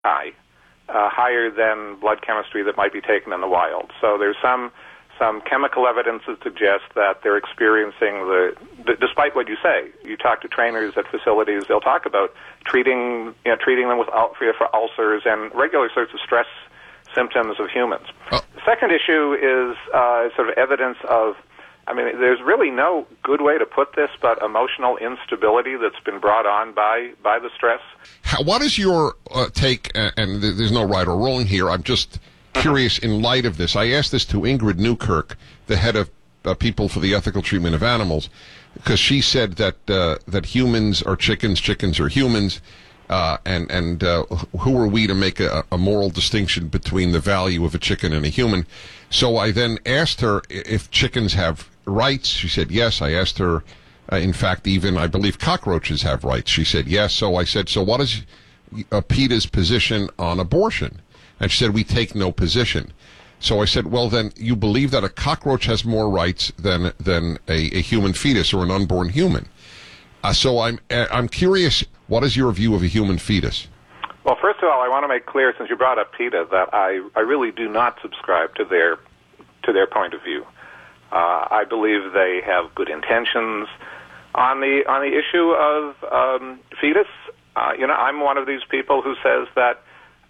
high, higher than blood chemistry that might be taken in the wild. So there's some chemical evidence that suggests that they're experiencing despite what you say. You talk to trainers at facilities, they'll talk about treating them with for ulcers and regular sorts of stress symptoms of humans. The second issue is sort of evidence of, there's really no good way to put this, but emotional instability that's been brought on by the stress. What is your take, and there's no right or wrong here, I'm just curious in light of this. I asked this to Ingrid Newkirk, the head of People for the Ethical Treatment of Animals, because she said that humans are chickens, chickens are humans, and who are we to make a moral distinction between the value of a chicken and a human? So I then asked her if chickens have rights. She said yes. I asked her, in fact, even I believe cockroaches have rights. She said yes. So I said, so what is PETA's position on abortion? And she said, we take no position. So I said, well, then you believe that a cockroach has more rights than a human fetus or an unborn human. So I'm curious, what is your view of a human fetus? Well, first of all, I want to make clear, since you brought up PETA, that I really do not subscribe to their point of view. I believe they have good intentions on the issue of fetus. I'm one of these people who says that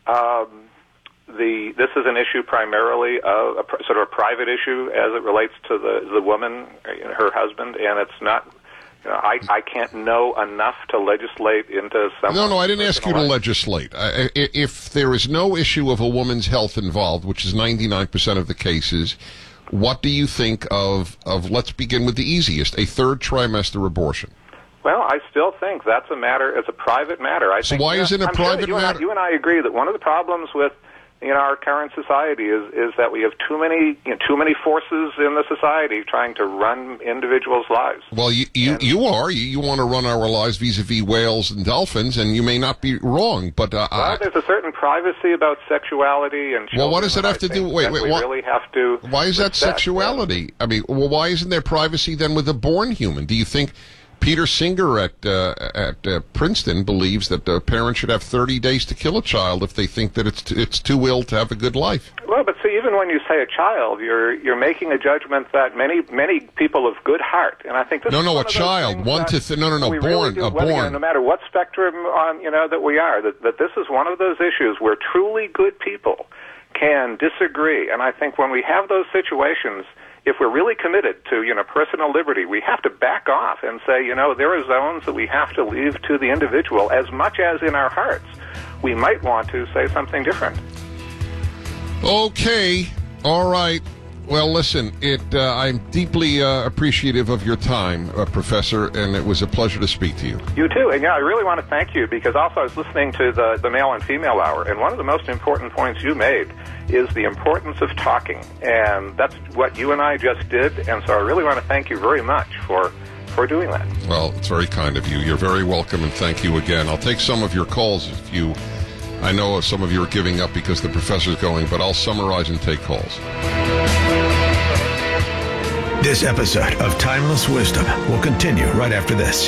this is an issue primarily a sort of a private issue as it relates to the woman, her husband, and it's not. I can't know enough to legislate into some. No, I didn't ask you to legislate. If there is no issue of a woman's health involved, which is 99% of the cases, what do you think of? Let's begin with the easiest: a third trimester abortion. Well, I still think that's a matter. It's a private matter. So why isn't it a private matter? You and I agree that one of the problems with our current society is that we have too many forces in the society trying to run individuals' lives. Well, you want to run our lives vis-a-vis whales and dolphins, and you may not be wrong, but there's a certain privacy about sexuality and children. Well, what does it have to do? Wait, we really have to. Why is that sexuality? Yeah. Why isn't there privacy then with a born human? Do you think Peter Singer at Princeton believes that the parents should have 30 days to kill a child if they think that it's too ill to have a good life? Well, but see, even when you say a child, you're making a judgment that many people of good heart, and I think this. No, a child, born, no matter what spectrum on that we are, that this is one of those issues where truly good people can disagree, and I think when we have those situations, if we're really committed to, personal liberty, we have to back off and say, there are zones that we have to leave to the individual. As much as in our hearts, we might want to say something different. Okay. All right. Well, listen, I'm deeply appreciative of your time, Professor, and it was a pleasure to speak to you. You too. And I really want to thank you, because also I was listening to the male and female hour, and one of the most important points you made is the importance of talking. And that's what you and I just did, and so I really want to thank you very much for doing that. Well, it's very kind of you. You're very welcome, and thank you again. I'll take some of your calls I know some of you are giving up because the professor's going, but I'll summarize and take calls. This episode of Timeless Wisdom will continue right after this.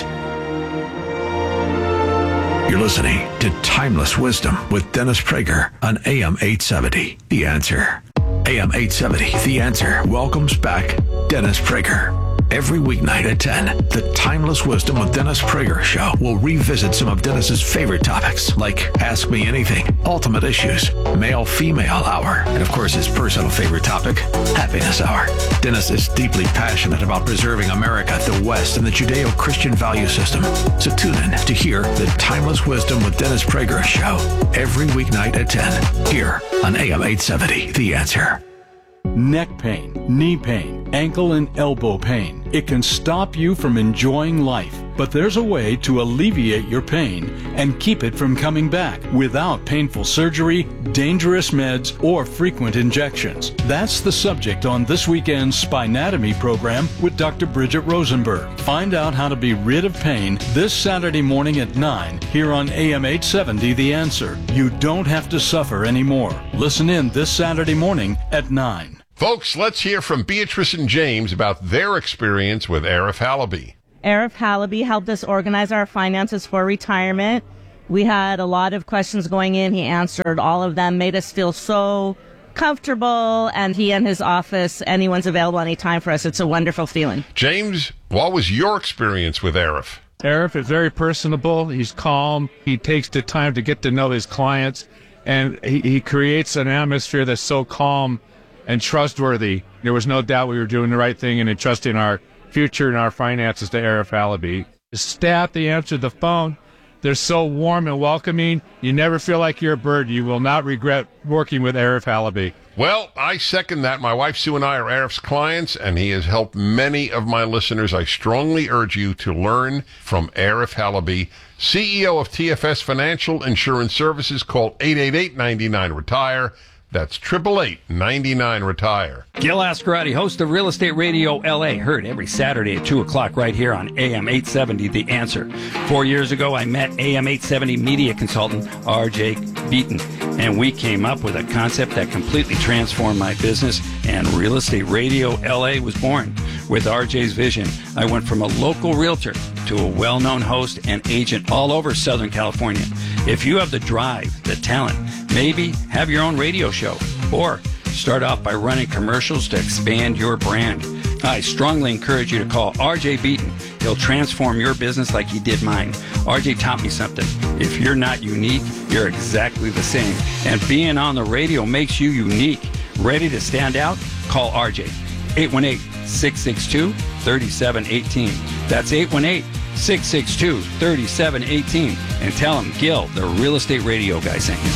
You're listening to Timeless Wisdom with Dennis Prager on AM 870, The Answer. AM 870, The Answer welcomes back Dennis Prager. Every weeknight at 10, the Timeless Wisdom with Dennis Prager show will revisit some of Dennis's favorite topics, like Ask Me Anything, Ultimate Issues, Male-Female Hour, and of course his personal favorite topic, Happiness Hour. Dennis is deeply passionate about preserving America, the West, and the Judeo-Christian value system. So tune in to hear the Timeless Wisdom with Dennis Prager show every weeknight at 10, here on AM 870, The Answer. Neck pain, knee pain, ankle and elbow pain. It can stop you from enjoying life, but there's a way to alleviate your pain and keep it from coming back without painful surgery, dangerous meds, or frequent injections. That's the subject on this weekend's Spinatomy program with Dr. Bridget Rosenberg. Find out how to be rid of pain this Saturday morning at 9 here on AM 870 The Answer. You don't have to suffer anymore. Listen in this Saturday morning at 9. Folks, let's hear from Beatrice and James about their experience with Arif Halaby. Arif Halaby helped us organize our finances for retirement. We had a lot of questions going in. He answered all of them, made us feel so comfortable, and he and his office, anyone's available anytime for us. It's a wonderful feeling. James, what was your experience with Arif? Arif is very personable. He's calm. He takes the time to get to know his clients, and he creates an atmosphere that's so calm and trustworthy. There was no doubt we were doing the right thing and entrusting our future and our finances to Arif Halaby. The staff, they answered the phone. They're so warm and welcoming. You never feel like you're a bird. You will not regret working with Arif Halaby. Well, I second that. My wife Sue and I are Arif's clients, and he has helped many of my listeners. I strongly urge you to learn from Arif Halaby, CEO of TFS Financial Insurance Services. Call 888-99-RETIRE. That's 888-99-RETIRE. Gil Ascarati, host of Real Estate Radio LA, heard every Saturday at 2 o'clock right here on AM 870, The Answer. 4 years ago, I met AM 870 media consultant R.J. Beaton, and we came up with a concept that completely transformed my business, and Real Estate Radio LA was born. With R.J.'s vision, I went from a local realtor to a well-known host and agent all over Southern California. If you have the drive, the talent, maybe have your own radio show, or start off by running commercials to expand your brand, I strongly encourage you to call R.J. Beaton. He'll transform your business like he did mine. R.J. taught me something. If you're not unique, you're exactly the same. And being on the radio makes you unique. Ready to stand out? Call R.J. 818-662-3718. That's 818-662-3718. And tell him Gil, the Real Estate Radio guy, sent you.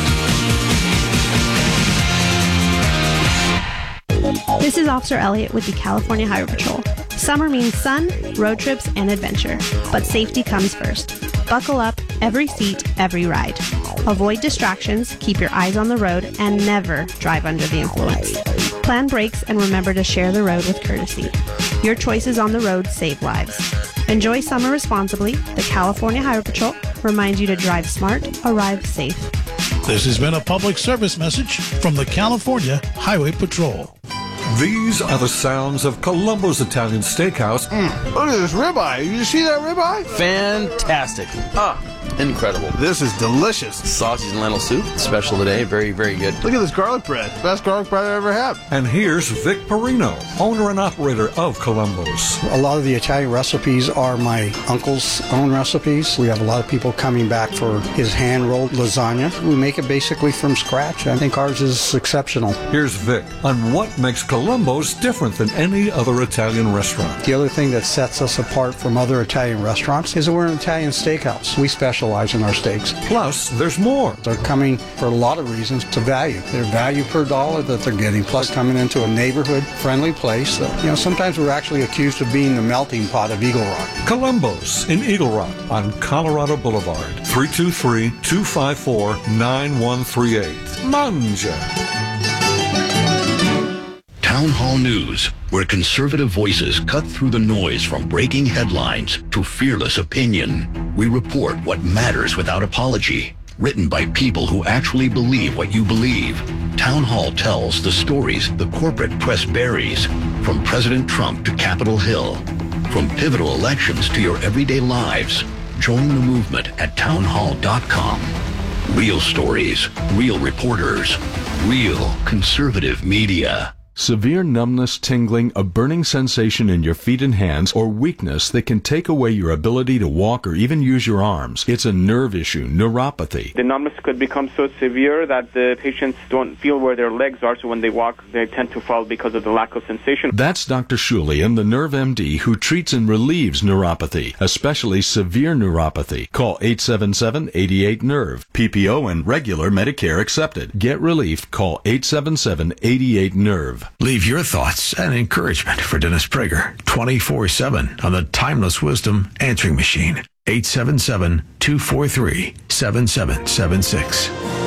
This is Officer Elliott with the California Highway Patrol. Summer means sun, road trips, and adventure. But safety comes first. Buckle up, every seat, every ride. Avoid distractions, keep your eyes on the road, and never drive under the influence. Plan brakes and remember to share the road with courtesy. Your choices on the road save lives. Enjoy summer responsibly. The California Highway Patrol reminds you to drive smart, arrive safe. This has been a public service message from the California Highway Patrol. These are the sounds of Columbo's Italian Steakhouse. Look at this ribeye. Did you see that ribeye? Fantastic. Incredible. This is delicious. Sausage and lentil soup, special today. Very, very good. Look at this garlic bread. Best garlic bread I ever had. And here's Vic Perino, owner and operator of Columbo's. A lot of the Italian recipes are my uncle's own recipes. We have a lot of people coming back for his hand-rolled lasagna. We make it basically from scratch. I think ours is exceptional. Here's Vic on what makes Columbo's different than any other Italian restaurant. The other thing that sets us apart from other Italian restaurants is that we're an Italian steakhouse. We specialize in our steaks. Plus, there's more. They're coming for a lot of reasons to value. Their value per dollar that they're getting, plus coming into a neighborhood-friendly place. Sometimes we're actually accused of being the melting pot of Eagle Rock. Columbo's in Eagle Rock on Colorado Boulevard. 323-254-9138. Mangia. Town Hall News, where conservative voices cut through the noise from breaking headlines to fearless opinion. We report what matters without apology. Written by people who actually believe what you believe. Town Hall tells the stories the corporate press buries, from President Trump to Capitol Hill. From pivotal elections to your everyday lives. Join the movement at townhall.com. Real stories, real reporters, real conservative media. Severe numbness, tingling, a burning sensation in your feet and hands, or weakness that can take away your ability to walk or even use your arms. It's a nerve issue, neuropathy. The numbness could become so severe that the patients don't feel where their legs are, so when they walk, they tend to fall because of the lack of sensation. That's Dr. Shulian, the Nerve MD, who treats and relieves neuropathy, especially severe neuropathy. Call 877-88-NERVE. PPO and regular Medicare accepted. Get relief. Call 877-88-NERVE. Leave your thoughts and encouragement for Dennis Prager 24/7 on the Timeless Wisdom Answering Machine. 877-243-7776.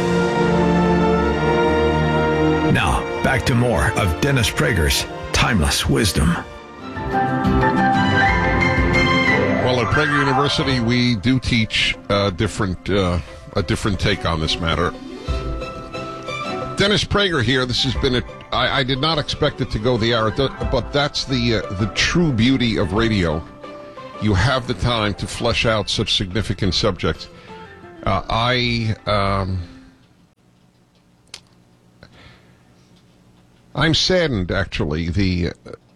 Now, back to more of Dennis Prager's Timeless Wisdom. Well, at Prager University, we do teach a different take on this matter. Dennis Prager here. This has been I did not expect it to go the hour, but that's the true beauty of radio. You have the time to flesh out such significant subjects. I'm saddened, actually,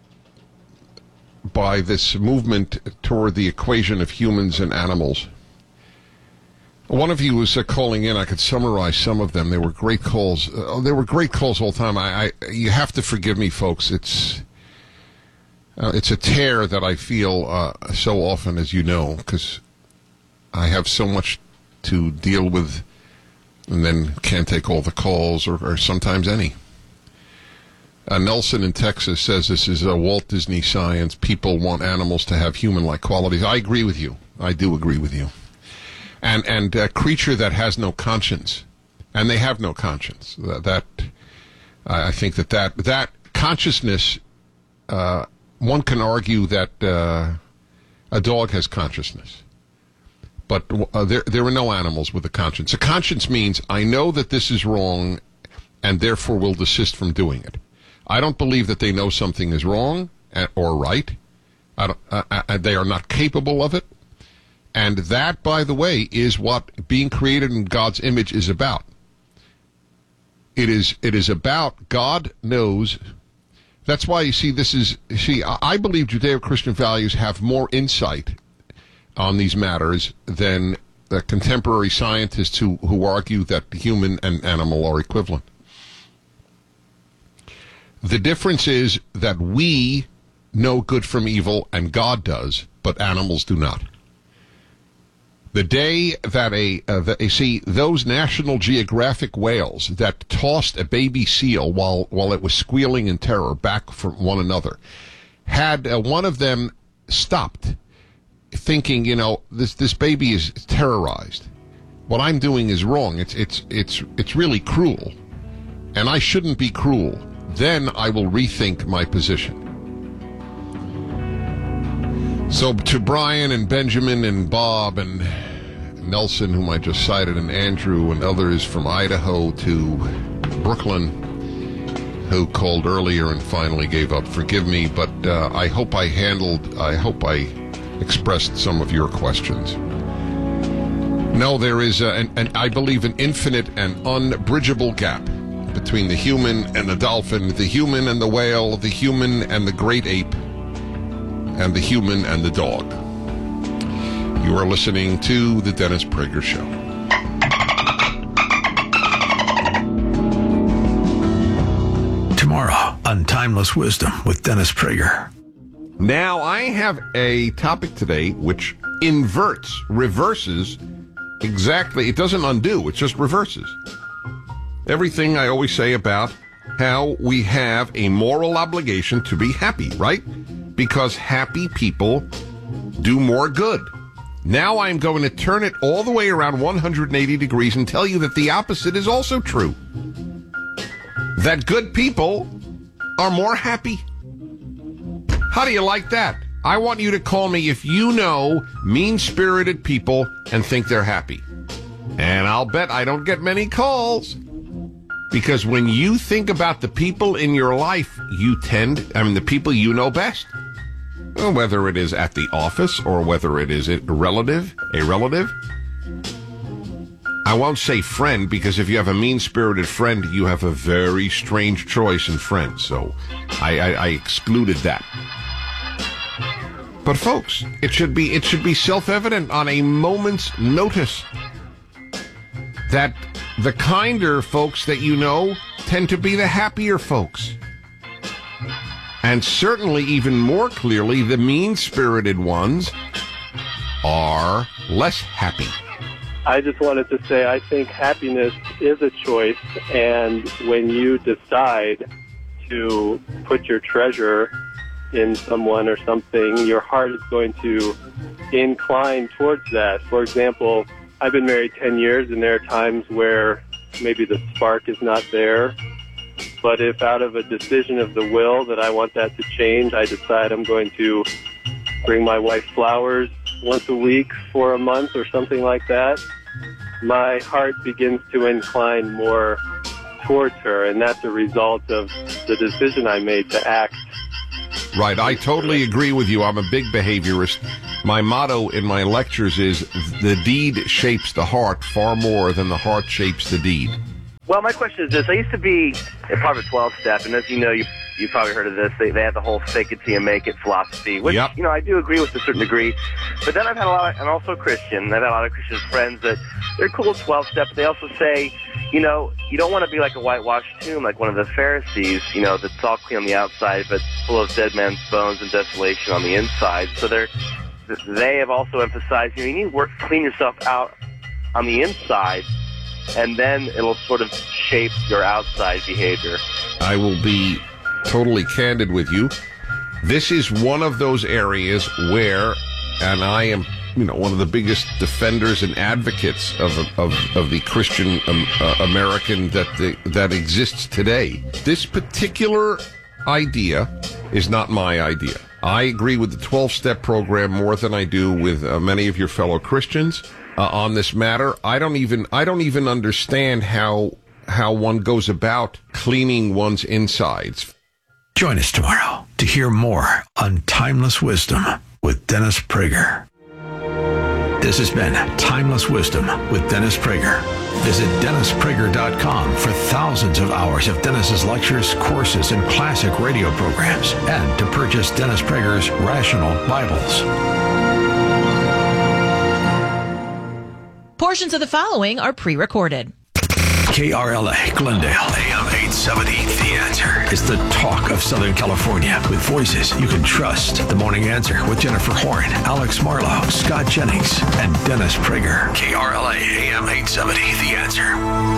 by this movement toward the equation of humans and animals. One of you was calling in. I could summarize some of them. They were great calls. They were great calls all the time. You have to forgive me, folks. It's a tear that I feel so often, as you know, because I have so much to deal with and then can't take all the calls or sometimes any. Nelson in Texas says this is a Walt Disney science. People want animals to have human-like qualities. I agree with you. I do agree with you. And a creature that has no conscience, and they have no conscience. I think that consciousness, one can argue that a dog has consciousness, but there are no animals with a conscience. A conscience means I know that this is wrong, and therefore will desist from doing it. I don't believe that they know something is wrong or right. They are not capable of it. And that, by the way, is what being created in God's image is about. It is about God knows. That's why you see I believe Judeo-Christian values have more insight on these matters than the contemporary scientists who argue that human and animal are equivalent. The difference is that we know good from evil, and God does, but animals do not. The day that those National Geographic whales that tossed a baby seal while it was squealing in terror back from one another, had one of them stopped, thinking, this baby is terrorized. What I'm doing is wrong. It's really cruel, and I shouldn't be cruel. Then I will rethink my position. So to Brian and Benjamin and Bob and Nelson, whom I just cited, and Andrew and others from Idaho, to Brooklyn, who called earlier and finally gave up, forgive me, but I hope I expressed some of your questions. No, there is, I believe, an infinite and unbridgeable gap between the human and the dolphin, the human and the whale, the human and the great ape, and the human and the dog. You are listening to The Dennis Prager Show. Tomorrow on Timeless Wisdom with Dennis Prager. Now, I have a topic today which reverses exactly. It doesn't undo, it just reverses everything I always say about how we have a moral obligation to be happy, right? Because happy people do more good. Now I'm going to turn it all the way around 180 degrees and tell you that the opposite is also true. That good people are more happy. How do you like that? I want you to call me if you know mean-spirited people and think they're happy. And I'll bet I don't get many calls. Because when you think about the people in your life, the people you know best, whether it is at the office or whether it is a relative, I won't say friend, because if you have a mean-spirited friend, you have a very strange choice in friends. So I excluded that. But folks, it should be self-evident on a moment's notice that the kinder folks that you know tend to be the happier folks. And certainly, even more clearly, the mean-spirited ones are less happy. I just wanted to say I think happiness is a choice, and when you decide to put your treasure in someone or something, your heart is going to incline towards that. For example, I've been married 10 years, and there are times where maybe the spark is not there. But if out of a decision of the will that I want that to change, I decide I'm going to bring my wife flowers once a week for a month or something like that, my heart begins to incline more towards her, and that's a result of the decision I made to act. Right, I totally agree with you. I'm a big behaviorist. My motto in my lectures is, the deed shapes the heart far more than the heart shapes the deed. Well, my question is this. I used to be a part of a 12-step, and as you know, you've probably heard of this. They have the whole fake it till you make it philosophy, which, yep. I do agree with to a certain degree. But then I've had I'm also a Christian. I've had a lot of Christian friends that they're cool 12-step, but they also say, you don't want to be like a whitewashed tomb, like one of the Pharisees, that's all clean on the outside, but full of dead man's bones and desolation on the inside. So they have also emphasized, you need to work to clean yourself out on the inside, and then it'll sort of shape your outside behavior. I will be totally candid with you. This is one of those areas where, and I am, one of the biggest defenders and advocates of the Christian American that exists today. This particular idea is not my idea. I agree with the 12-step program more than I do with many of your fellow Christians on this matter. I don't even understand how one goes about cleaning one's insides. Join us tomorrow to hear more on Timeless Wisdom with Dennis Prager. This has been Timeless Wisdom with Dennis Prager. Visit DennisPrager.com for thousands of hours of Dennis's lectures, courses, and classic radio programs, and to purchase Dennis Prager's Rational Bibles. Portions of the following are pre-recorded. KRLA, Glendale, AM 870. The Answer is the talk of Southern California with voices you can trust. The Morning Answer with Jennifer Horn, Alex Marlowe, Scott Jennings, and Dennis Prager. KRLA, AM 870. The Answer.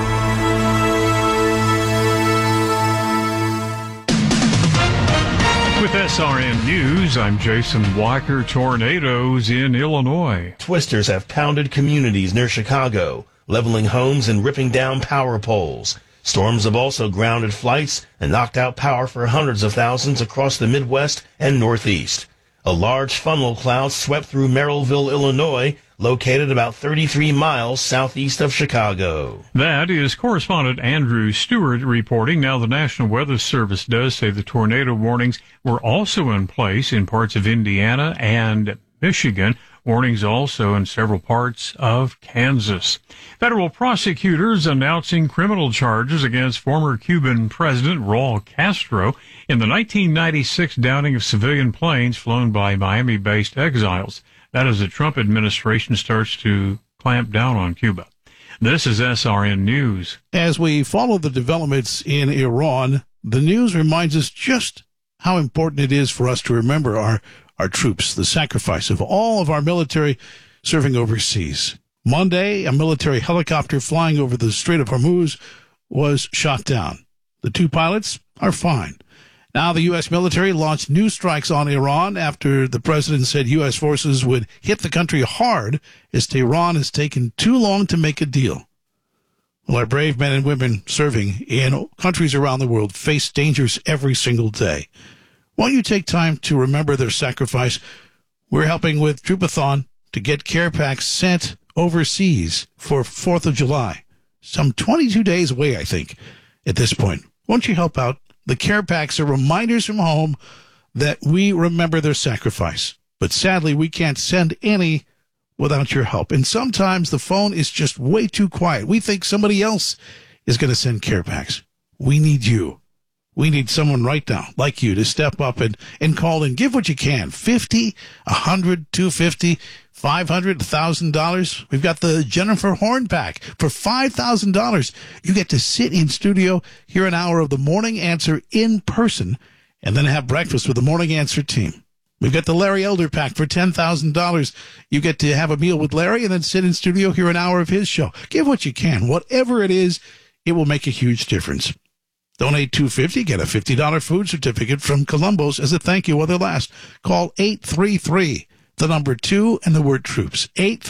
With SRN News, I'm Jason Walker. Tornadoes in Illinois. Twisters have pounded communities near Chicago, leveling homes and ripping down power poles. Storms have also grounded flights and knocked out power for hundreds of thousands across the Midwest and Northeast. A large funnel cloud swept through Merrillville, Illinois, located about 33 miles southeast of Chicago. That is correspondent Andrew Stewart reporting. Now, the National Weather Service does say the tornado warnings were also in place in parts of Indiana and Michigan. Warnings also in several parts of Kansas. Federal prosecutors announcing criminal charges against former Cuban President Raul Castro in the 1996 downing of civilian planes flown by Miami-based exiles. That as the Trump administration starts to clamp down on Cuba. This is SRN News. As we follow the developments in Iran, the news reminds us just how important it is for us to remember our troops, the sacrifice of all of our military serving overseas. Monday, a military helicopter flying over the Strait of Hormuz was shot down. The two pilots are fine. Now the U.S. military launched new strikes on Iran after the president said U.S. forces would hit the country hard as Tehran has taken too long to make a deal. Well, our brave men and women serving in countries around the world face dangers every single day. Won't you take time to remember their sacrifice? We're helping with Troopathon to get care packs sent overseas for 4th of July. Some 22 days away, I think, at this point. Won't you help out? The care packs are reminders from home that we remember their sacrifice. But sadly, we can't send any without your help. And sometimes the phone is just way too quiet. We think somebody else is going to send care packs. We need you. We need someone right now, like you, to step up and call and give what you can. $50, $100, $250, $500, $1,000. We've got the Jennifer Horn pack. For $5,000, you get to sit in studio, hear an hour of the Morning Answer in person, and then have breakfast with the Morning Answer team. We've got the Larry Elder pack for $10,000. You get to have a meal with Larry and then sit in studio, hear an hour of his show. Give what you can. Whatever it is, it will make a huge difference. Donate $250, get a $50 food certificate from Columbo's as a thank you while they last. Call 833, the number 2 and the word troops.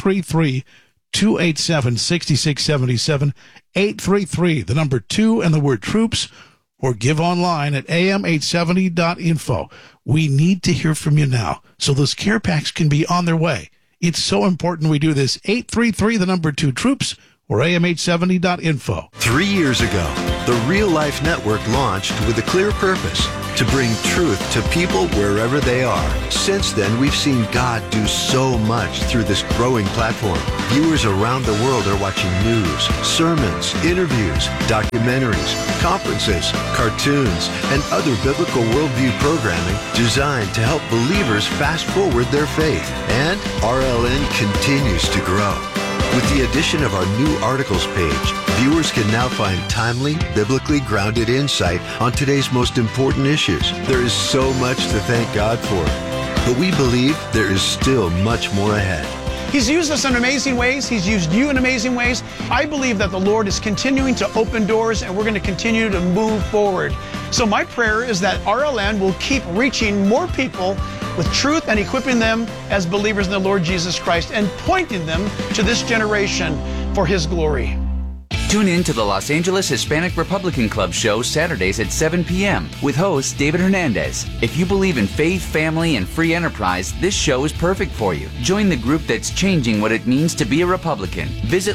833-287-6677. 833, the number 2 and the word troops. Or give online at am870.info. We need to hear from you now so those care packs can be on their way. It's so important we do this. 833, the number 2 troops. or am870.info. 3 years ago, the Real Life Network launched with a clear purpose: to bring truth to people wherever they are. Since then, we've seen God do so much through this growing platform. Viewers around the world are watching news, sermons, interviews, documentaries, conferences, cartoons, and other biblical worldview programming designed to help believers fast forward their faith. And RLN continues to grow. With the addition of our new articles page, viewers can now find timely, biblically grounded insight on today's most important issues. There is so much to thank God for, but we believe there is still much more ahead. He's used us in amazing ways. He's used you in amazing ways. I believe that the Lord is continuing to open doors, and we're going to continue to move forward. So my prayer is that RLN will keep reaching more people with truth and equipping them as believers in the Lord Jesus Christ and pointing them to this generation for His glory. Tune in to the Los Angeles Hispanic Republican Club show Saturdays at 7 p.m. with host David Hernandez. If you believe in faith, family, and free enterprise, this show is perfect for you. Join the group that's changing what it means to be a Republican. Visit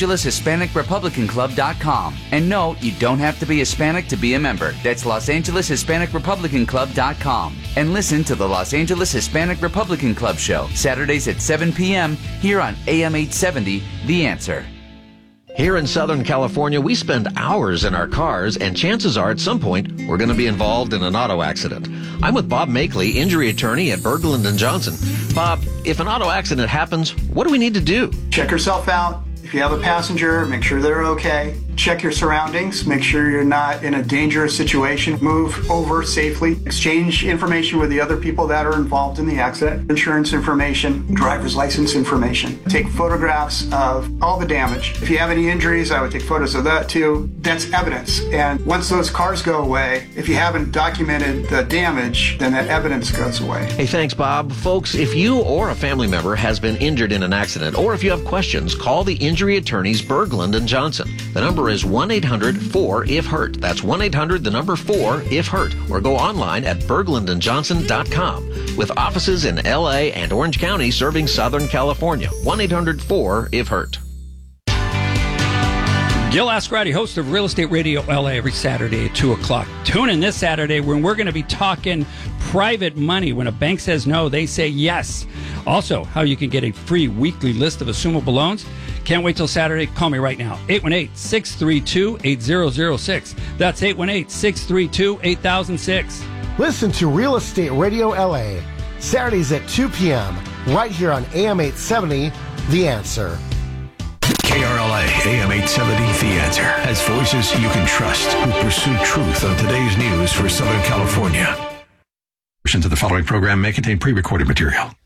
LosAngelesHispanicRepublicanClub.com. And no, you don't have to be Hispanic to be a member. That's LosAngelesHispanicRepublicanClub.com. And listen to the Los Angeles Hispanic Republican Club show Saturdays at 7 p.m. here on AM 870, The Answer. Here in Southern California, we spend hours in our cars, and chances are at some point we're going to be involved in an auto accident. I'm with Bob Makeley, injury attorney at Berglund & Johnson. Bob, if an auto accident happens, what do we need to do? Check yourself out. If you have a passenger, make sure they're okay. Check your surroundings. Make sure you're not in a dangerous situation. Move over safely. Exchange information with the other people that are involved in the accident. Insurance information, driver's license information. Take photographs of all the damage. If you have any injuries, I would take photos of that too. That's evidence. And once those cars go away, if you haven't documented the damage, then that evidence goes away. Hey, thanks, Bob. Folks, if you or a family member has been injured in an accident, or if you have questions, call the injury attorneys Berglund & Johnson. The number is 1-800-4-IF-HURT. That's 1-800-4-IF-HURT. Or go online at berglundandjohnson.com. With offices in L.A. and Orange County serving Southern California. 1-800-4-IF-HURT. Gil Ascarati, host of Real Estate Radio LA, every Saturday at 2 o'clock. Tune in this Saturday when we're going to be talking private money. When a bank says no, they say yes. Also, how you can get a free weekly list of assumable loans. Can't wait till Saturday. Call me right now. 818-632-8006. That's 818-632-8006. Listen to Real Estate Radio LA, Saturdays at 2 p.m. right here on AM 870, The Answer. KRLA AM 870, The Answer, has voices you can trust who pursue truth on today's news for Southern California. Portions of the following program may contain pre-recorded material.